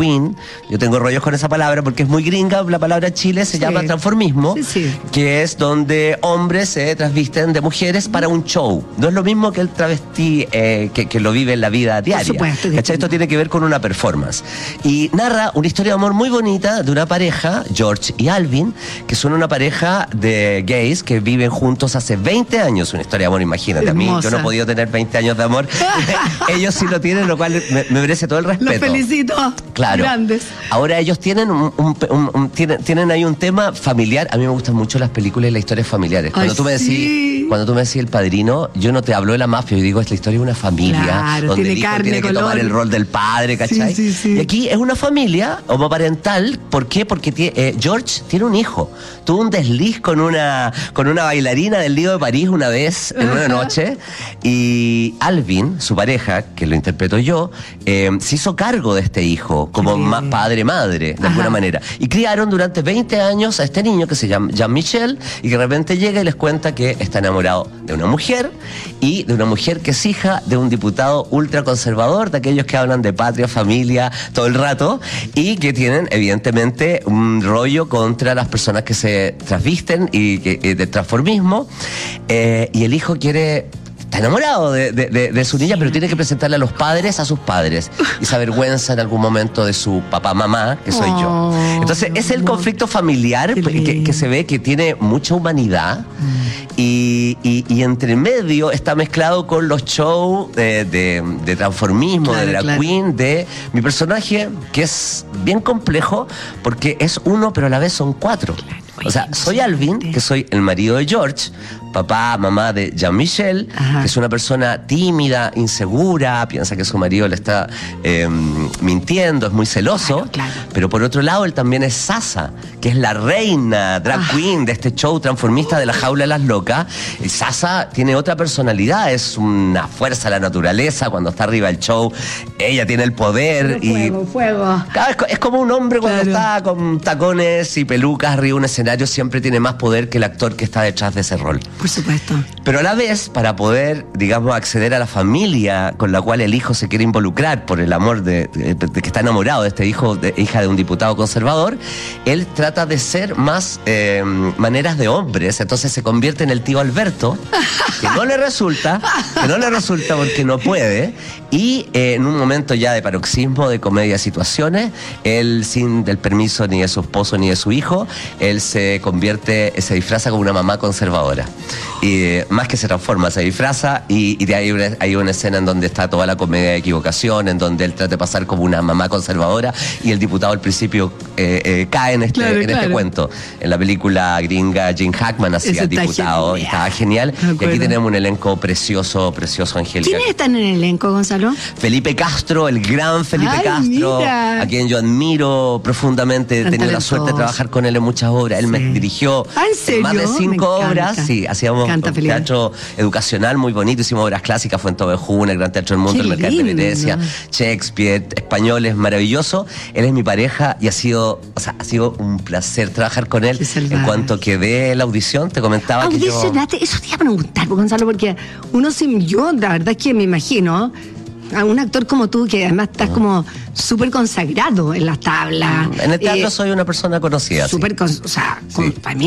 queen. Yo tengo rollos con esa palabra porque es muy gringa. La palabra Chile se llama transformismo, que es donde hombres se trasvisten de mujeres para un show. No es lo mismo que el travesti que lo vive en la vida diaria. Por supuesto. Esto tiene que ver con una performance. Y narra una historia de amor muy bonita de una pareja, George y Alvin, que son una pareja de gays que viven juntos hace 20 años. Una historia de amor, imagínate. Hermosa. A mí, yo no he podido tener 20 años de amor. Ellos sí lo tienen, lo cual me merece todo el respeto. Los felicito. Claro. Grandes. Ahora ellos tienen tienen ahí un tema familiar. A mí me gustan mucho las películas y las historias familiares. Cuando tú me decís El Padrino, yo no te hablo de la mafia, yo digo, es la historia de una familia, claro, donde el hijo tiene que tomar el rol del padre, ¿cachai? Y aquí es una familia homoparental. ¿Por qué? Porque George tiene un hijo. Tuvo un desliz con una bailarina del Lido de París una vez en una noche, y Alvin, su pareja, que lo interpreto yo, se hizo cargo de este hijo como padre-madre, de alguna manera. Y criaron durante 20 años a este niño que se llama Jean-Michel, y que de repente llega y les cuenta que está enamorado de una mujer, y de una mujer que es hija de un diputado ultraconservador, de aquellos que hablan de patria, familia, todo el rato, y que tienen evidentemente un rollo contra las personas que se trasvisten y de transformismo, y el hijo está enamorado de su niña, pero tiene que presentarle a los padres a sus padres, y se avergüenza en algún momento de su papá, mamá, que soy yo. Entonces es el conflicto familiar que se ve que tiene mucha humanidad, y entre medio está mezclado con los shows de transformismo, de la queen, de mi personaje, que es bien complejo porque es uno pero a la vez son cuatro. O sea, soy Alvin, que soy el marido de George, papá, mamá de Jean-Michel, que es una persona tímida, insegura, piensa que su marido le está mintiendo, es muy celoso. Pero por otro lado, él también es Sasa, que es la reina drag queen de este show transformista de la Jaula de las Locas. Y Sasa tiene otra personalidad, es una fuerza de la naturaleza. Cuando está arriba del show, ella tiene el poder. Fuego. Es como un hombre cuando está con tacones y pelucas arriba de un escenario, siempre tiene más poder que el actor que está detrás de ese rol. Por supuesto. Pero a la vez, para poder, digamos, acceder a la familia con la cual el hijo se quiere involucrar por el amor de que está enamorado de este hija de un diputado conservador, él trata de ser más maneras de hombres. Entonces se convierte en el tío Alberto, que no le resulta porque no puede, y en un momento ya de paroxismo de comedia de situaciones, él, sin el permiso ni de su esposo ni de su hijo, él se disfraza como una mamá conservadora. Y más que se transforma, se disfraza, y de ahí hay una escena en donde está toda la comedia de equivocación, en donde él trata de pasar como una mamá conservadora, y el diputado al principio cae en este cuento. En la película gringa, Gene Hackman hacía diputado, y estaba genial. Y aquí tenemos un elenco precioso, Angélica. ¿Quiénes están en el elenco, Gonzalo? Felipe Castro, el gran Felipe Castro, a quien yo admiro profundamente. He tenido la suerte de trabajar con él en muchas obras. Él me dirigió más de 5 obras. Sí, hacíamos un teatro educacional muy bonito. Hicimos obras clásicas, Fuenteovejuna, el Gran Teatro del Mundo, el Mercado de Venecia, Shakespeare, españoles, maravilloso. Él es mi pareja y ha sido un placer trabajar con él. En cuanto quedé la audición, te comentaba que yo... Audicionaste, eso te iba a preguntar, Gonzalo, porque yo la verdad es que me imagino a un actor como tú, que además estás como súper consagrado en las tablas. En el teatro soy una persona conocida. Súper, para mí